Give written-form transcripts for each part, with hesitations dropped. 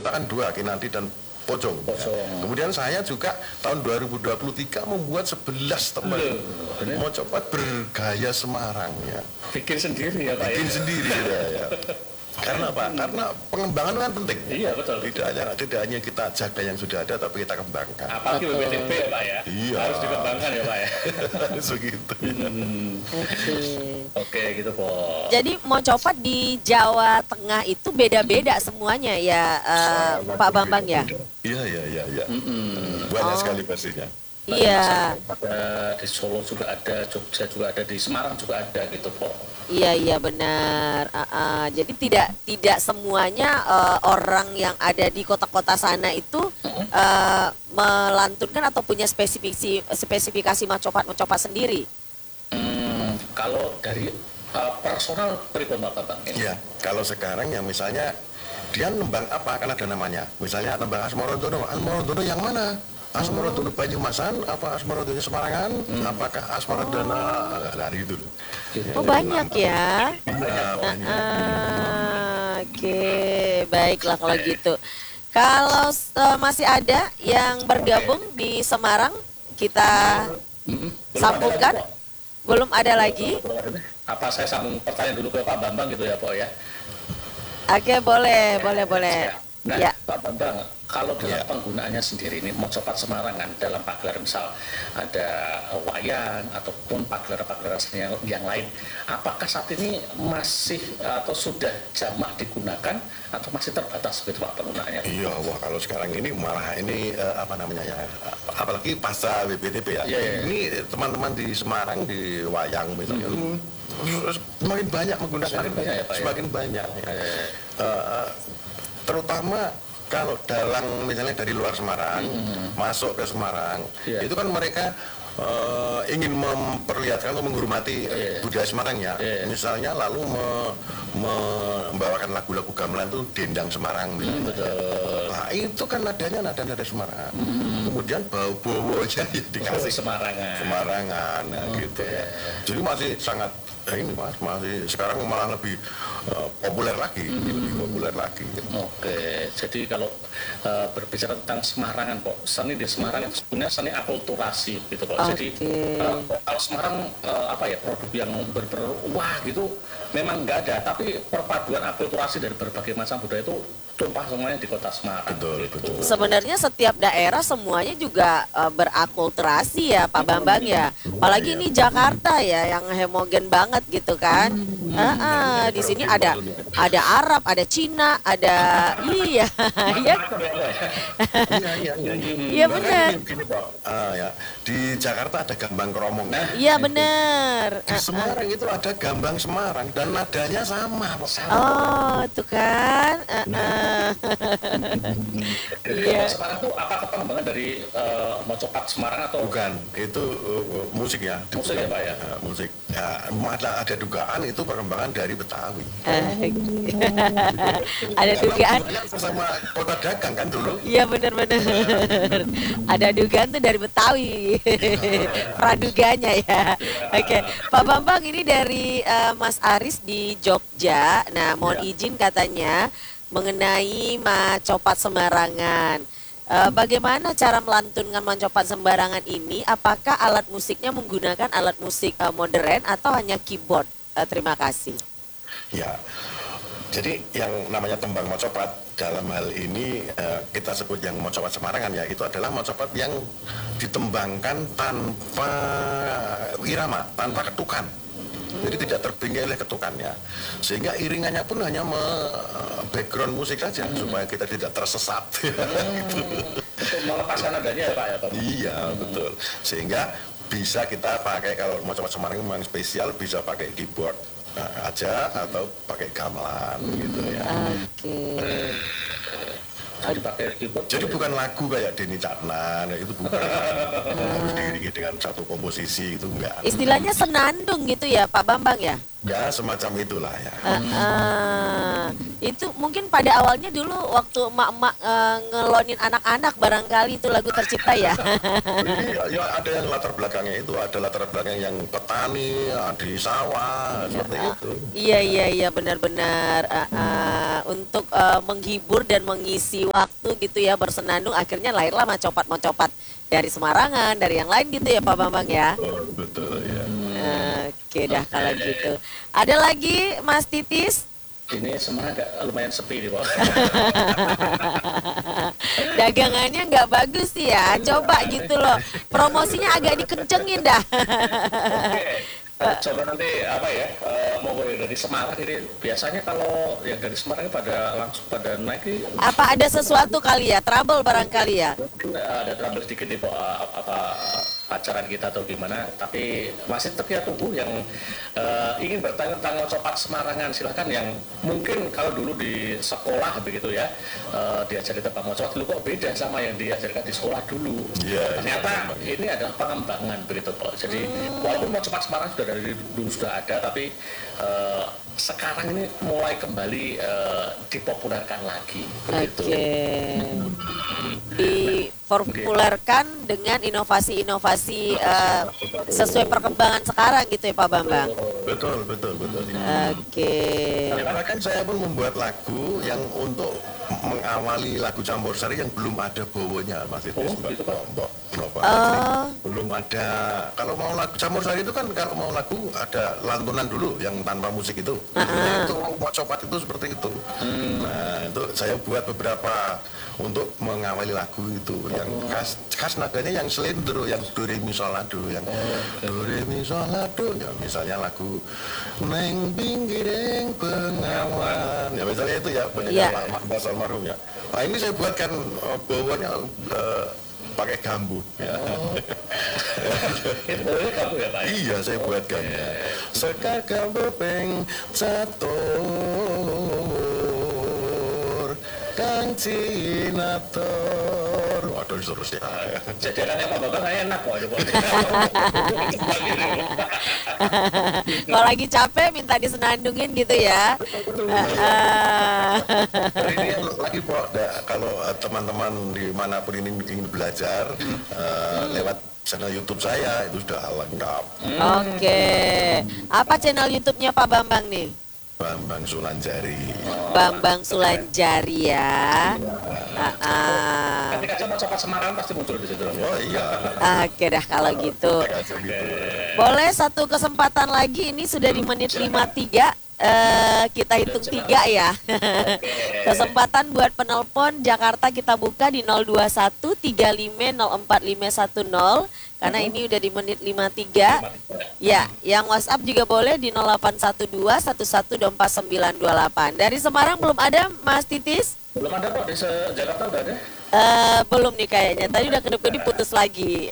menciptakan dua, Kinanti dan Pocong. Kemudian saya juga tahun 2023 membuat 11 teman Mocopat bergaya Semarang ya. Bikin sendiri ya Pak Bikin sendiri ya. Karena apa? Karena pengembangan kan penting. Iya betul. Tidak hanya kita jaga yang sudah ada, tapi kita kembangkan. Apalagi BPTB ya Pak ya. Iya. Harus dikembangkan ya Pak ya. Harus begitu. Oke gitu Pak. Jadi Mocopat di Jawa Tengah itu beda-beda semuanya ya, Pak Bambang ya. Iya. Banyak sekali pastinya. Iya. Ada di Solo juga ada, Jogja juga ada, di Semarang juga ada gitu Pak. Iya benar. Jadi tidak semuanya orang yang ada di kota-kota sana itu melantunkan atau punya spesifikasi Mocopat sendiri. Kalau dari personal pribadi Pak Bang ini. Iya, kalau sekarang ya misalnya dia nembang apa kan ada namanya. Misalnya nembang Asmorodono yang mana? Asmorodono Banyumasan, apa Asmorodono Semarangan, apakah Asmorodono dari itu? Oh banyak ya. Oke, baiklah kalau gitu. Kalau masih ada yang bergabung di Semarang, kita sambungkan. Belum ada lagi? Apa saya sambung pertanyaan dulu ke Pak Bambang gitu ya Pak ya? Oke, boleh. Nah, Ya. Pak Bambang, kalau dalam penggunaannya sendiri ini Mocopat Semarang kan dalam pagelaran misal ada wayang ataupun pagelaran seni yang lain, apakah saat ini masih atau sudah jamak digunakan atau masih terbatas gitu Pak penggunaannya? Iya, wah kalau sekarang ini malah ini apa namanya ya, apalagi pasca BPTB ya. Ini teman-teman di Semarang di wayang misalnya, semakin banyak menggunakan, semakin banyak. Terutama kalau dalang misalnya dari luar Semarang masuk ke Semarang, itu kan mereka ingin memperlihatkan atau menghormati budaya Semarang ya. Misalnya lalu membawakan lagu-lagu gamelan itu dendang Semarang misalnya. Nah itu kan nadanya nada Semarang. Kemudian bau-baunya dikasih Semarangan gitu ya. Jadi masih sangat ini mas, masih sekarang malah lebih populer lagi, Oke, jadi kalau berbicara tentang Semarangan kok, seni di Semarang itu sebenarnya seni akulturasi gitu kok. Jadi kalau Semarang apa ya, produk yang wah gitu memang nggak ada, tapi perpaduan akulturasi dari berbagai macam budaya itu tumpah semuanya di kota Semarang. Betul. Sebenarnya setiap daerah semuanya juga berakulturasi ya Pak Bambang ya. Apalagi ini Jakarta ya yang homogen banget gitu kan. Di sini ada Arab, ada Cina, ada iya. Iya benar. Ya. Di Jakarta ada gambang kromong. Iya benar. Di Semarang itu ada gambang Semarang dan nadanya sama. Oh, tuh kan. Iya. Semarang itu apa pengembangan dari Mocopat Semarang atau bukan? Itu musik ya. Musik ya Pak ya. Musik. Ya, ada dugaan itu perkembangan dari Betawi. Ada dugaan Sama kota dagang kan dulu. iya benar-benar ada dugaan tuh dari Betawi praduganya ya. Oke, Pak Bambang ini dari Mas Aris di Jogja. Nah mohon izin katanya mengenai Mocopat Semarangan. Bagaimana cara melantunkan Mocopat Sembarangan ini? Apakah alat musiknya menggunakan alat musik modern atau hanya keyboard? Terima kasih. Ya, jadi yang namanya tembang Mocopat dalam hal ini kita sebut yang Mocopat Semarangan ya, itu adalah Mocopat yang ditembangkan tanpa irama, tanpa ketukan. Jadi tidak terbingkai oleh ketukannya, sehingga iringannya pun hanya background musik saja supaya kita tidak tersesat. Untuk melepaskan nadanya ya Pak ya Pak. Iya betul, sehingga bisa kita pakai kalau Mocopat Semarang memang spesial bisa pakai keyboard aja atau pakai gamelan gitu ya. Jadi bukan lagu kayak Denny Caknan itu bukan. Harus diiringi dengan satu komposisi itu enggak. Istilahnya senandung gitu ya Pak Bambang ya? Ya semacam itulah ya. Itu mungkin pada awalnya dulu waktu emak-emak ngelonin anak-anak barangkali itu lagu tercipta ya. Ya ada yang latar belakangnya itu, ada latar belakang yang petani, di sawah, seperti itu. Iya benar-benar untuk menghibur dan mengisi waktu gitu ya bersenandung akhirnya lahirlah Mocopat dari Semarangan dari yang lain gitu ya Pak Bambang ya. Betul ya. Oke dah kalau gitu. Ada lagi Mas Titis? Ini Semarang agak lumayan sepi nih Pak. Dagangannya nggak bagus sih ya. Coba gitu loh. Promosinya agak dikencengin dah. Coba nanti apa ya, mau dari Semarang ini biasanya kalau yang dari Semarang langsung pada naik ini Apa ada sesuatu kali ya? Trouble barangkali ya? mungkin ada trouble sedikit nih Pak, apa pacaran kita atau gimana, tapi masih tetap kita tunggu yang ingin bertanya tentang Mocopat Semarangan, silahkan yang mungkin kalau dulu di sekolah begitu ya, diajari tentang Mocopat dulu kok beda sama yang diajarkan di sekolah dulu. Ternyata ini adalah pengembangan begitu Pak. Jadi walaupun Mocopat Semarang sudah dari dulu sudah ada, tapi sekarang ini mulai kembali dipopulerkan lagi begitu. Dipopulerkan dengan inovasi-inovasi sesuai perkembangan sekarang gitu ya Pak Bambang. Betul. Karena kan saya pun membuat lagu yang untuk mengawali lagu campur sari yang belum ada bowonya Mas Titis. Belum ada. Kalau mau lagu campur sari itu kan kalau mau lagu ada lantunan dulu yang tanpa musik itu. Itu Mocopat itu seperti itu. Nah itu saya buat beberapa untuk mengawali lagu itu yang khas nadanya yang selendro, yang do re mi sol la do, yang do re mi sol la do, ya misalnya lagu Neng Pinggiring Bengawan ya misalnya itu ya penyanyi Mas almarhum ya. Nah ini saya buatkan bawahnya pakai gambut ya. Itu kamu ya Pak? Iya saya buatkan ya. Sekar gambu peng catur Kang Cinator. Waduh seterusnya. Jajarannya Pak Bambang enak kok. Kalau lagi capek minta disenandungin gitu ya. Ini lagi Pak, kalau teman-teman dimanapun ini ingin belajar lewat channel YouTube saya itu sudah lengkap. Oke. Apa channel YouTube-nya Pak Bambang nih? Bambang Sulanjari. Bambang Sulanjari ya. Ketika saya Mocopat Semarang pasti muncul di situ. Oh iya. Oke dah kalau gitu. Boleh satu kesempatan lagi, ini sudah di menit 53. Kita hitung 3 ya. Kesempatan buat penelpon Jakarta kita buka di 021 35 04 510 karena ini udah di menit 53. Ya, yang WhatsApp juga boleh di 0812 1124 928. Dari Semarang belum ada Mas Titis? Belum ada kok, di Jakarta udah ada. Belum nih kayaknya. Tadi udah kedip-kedip putus lagi.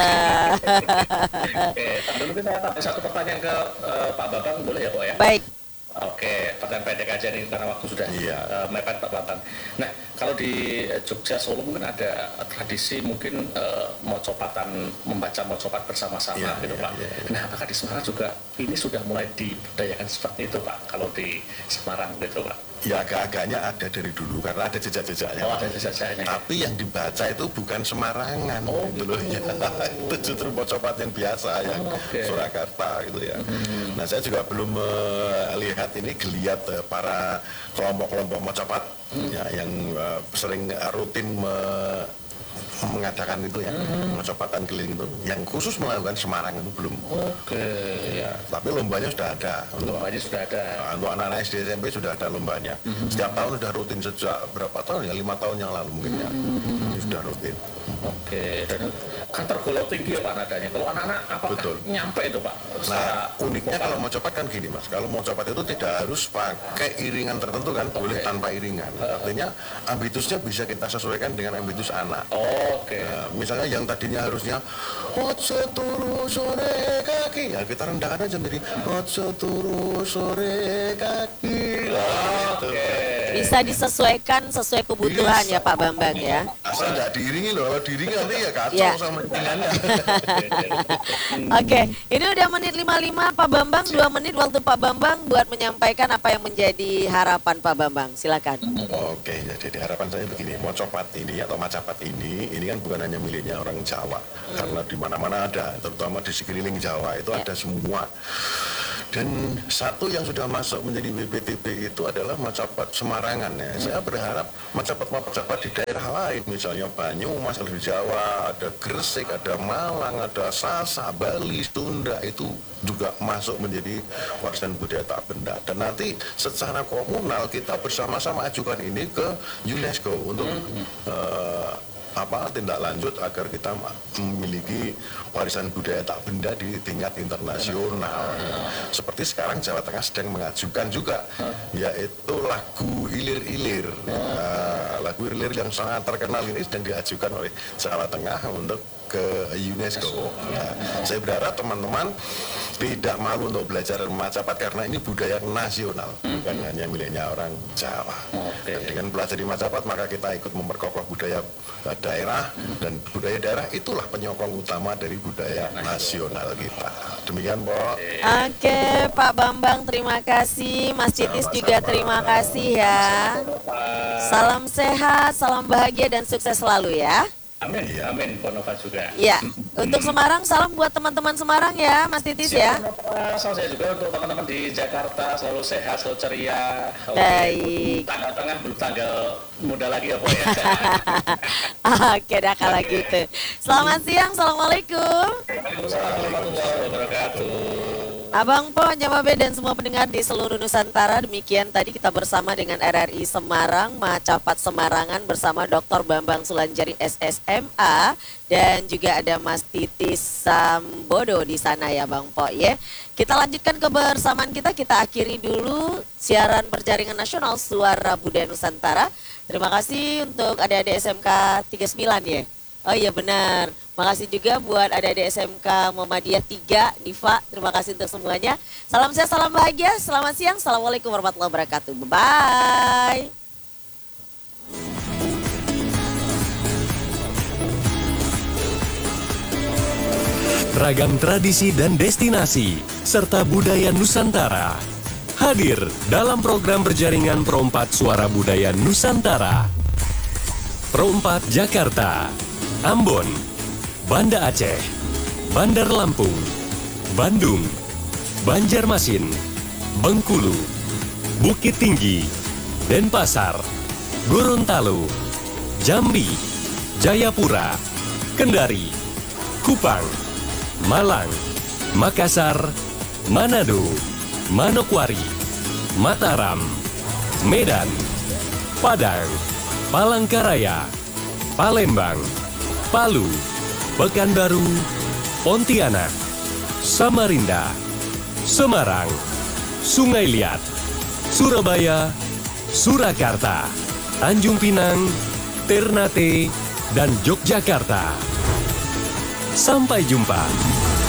Dulu kita ada satu pertanyaan ke Pak Bambang, boleh ya Pak ya? Baik. Oke, pertanyaan pendek aja nih karena waktu sudah mepet Pak Bambang. Nah, kalau di Jogja Solo mungkin ada tradisi mungkin Mocopatan, membaca Mocopat bersama-sama gitu Pak. Nah, apakah di Semarang juga ini sudah mulai dibudayakan seperti itu Pak? Kalau di Semarang gitu Pak? Ya agak-agaknya ada dari dulu karena ada jejak-jejaknya. Oh, ada jejak-jejaknya. Tapi yang dibaca itu bukan Semarangan, gitu loh ya. Itu justru Mocopat yang biasa, yang Surakarta gitu ya. Nah saya juga belum melihat ini geliat para kelompok-kelompok Mocopat ya, yang sering rutin mengadakan itu ya, Mocopatan keliling itu, yang khusus melakukan Semarang itu belum. Ya, tapi lombanya sudah ada. Lombanya sudah ada. Untuk anak-anak SD SMP sudah ada lombanya. Setiap tahun sudah rutin sejak berapa tahun ya? 5 tahun yang lalu mungkin ya. Sudah rutin. Oke, dan kan tergolong tinggi ya Pak nadanya. Kalau anak-anak apakah nyampe itu Pak? Nah, uniknya kalau Mocopat kan gini Mas, kalau Mocopat itu tidak harus pakai iringan tertentu kan, boleh tanpa iringan. Artinya ambitusnya bisa kita sesuaikan dengan ambitus anak. Nah, misalnya yang tadinya harusnya ojo turu sore kaki, ya kita rendahkan aja menjadi ojo turu sore kaki. Bisa disesuaikan sesuai kebutuhan ya Pak Bambang ya. Asal nggak diiringi loh, kalau diiringi nanti ya kacau Ya. sama iringannya. Oke, ini udah menit 55 Pak Bambang, 2 menit waktu Pak Bambang buat menyampaikan apa yang menjadi harapan Pak Bambang. Silakan. Oke, jadi harapan saya begini, Mocopat ini atau Macapat ini kan bukan hanya miliknya orang Jawa, karena di mana-mana ada, terutama di sekeliling Jawa itu ada semua. Dan satu yang sudah masuk menjadi BPTB itu adalah Macapat Semarangan ya. Saya berharap Macapat di daerah lain, misalnya Banyumas, di Jawa, ada Gresik, ada Malang, ada Sasa, Bali, Sunda, itu juga masuk menjadi warisan budaya tak benda. Dan nanti secara komunal kita bersama-sama ajukan ini ke UNESCO untuk tindak lanjut agar kita memiliki warisan budaya tak benda di tingkat internasional. Seperti sekarang Jawa Tengah sedang mengajukan juga, yaitu lagu Ilir-Ilir. Lagu Ilir yang sangat terkenal ini sedang diajukan oleh Jawa Tengah untuk ke UNESCO. Saya berharap teman-teman tidak malu untuk belajar Macapat karena ini budaya nasional, bukan hanya miliknya orang Jawa. Dan dengan belajar di Macapat maka kita ikut memperkokoh budaya daerah, dan budaya daerah itulah penyokong utama dari budaya nasional kita. Demikian, Pak. Oke, Pak Bambang terima kasih, Mas Citis juga terima kasih ya. Salam sehat, salam bahagia dan sukses selalu ya. Amin, amin, Ponova juga. Ya, untuk Semarang salam buat teman-teman Semarang ya, Mas Titis ya. Salam saya juga untuk teman-teman di Jakarta, selalu sehat, selalu ceria. Baik. Tanggal tengah belum tanggal muda lagi ya, Pak ya. Oke, dah kalau gitu. Selamat siang, assalamualaikum. Waalaikumsalam warahmatullahi wabarakatuh. Abang Po, Nyawabe dan semua pendengar di seluruh Nusantara, demikian tadi kita bersama dengan RRI Semarang, Macapat Semarangan bersama Dr. Bambang Sulanjari SSMA dan juga ada Mas Titis Sambodo di sana ya Bang Po ya. Kita lanjutkan kebersamaan kita akhiri dulu siaran perjaringan nasional Suara Budaya Nusantara. Terima kasih untuk adik-adik SMK 39 ya. Oh iya benar. Makasih juga buat adik-adik SMK Muhammadiyah 3, Diva. Terima kasih untuk semuanya. Salam sehat, salam bahagia. Selamat siang. Assalamualaikum warahmatullahi wabarakatuh. Bye-bye. Ragam tradisi dan destinasi, serta budaya Nusantara. Hadir dalam program berjaringan Pro4 Suara Budaya Nusantara. Pro4 Jakarta, Ambon, Banda Aceh, Bandar Lampung, Bandung, Banjarmasin, Bengkulu, Bukit Tinggi, Denpasar, Gorontalo, Jambi, Jayapura, Kendari, Kupang, Malang, Makassar, Manado, Manokwari, Mataram, Medan, Padang, Palangkaraya, Palembang, Palu, Pekanbaru, Pontianak, Samarinda, Semarang, Sungai Liat, Surabaya, Surakarta, Tanjung Pinang, Ternate, dan Yogyakarta. Sampai jumpa.